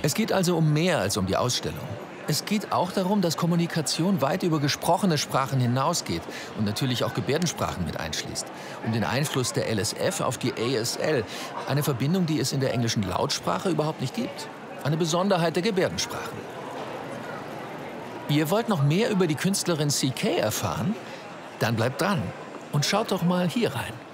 Es geht also um mehr als um die Ausstellung. Es geht auch darum, dass Kommunikation weit über gesprochene Sprachen hinausgeht und natürlich auch Gebärdensprachen mit einschließt. Um den Einfluss der LSF auf die ASL, eine Verbindung, die es in der englischen Lautsprache überhaupt nicht gibt. Eine Besonderheit der Gebärdensprachen. Ihr wollt noch mehr über die Künstlerin CK erfahren? Dann bleibt dran und schaut doch mal hier rein.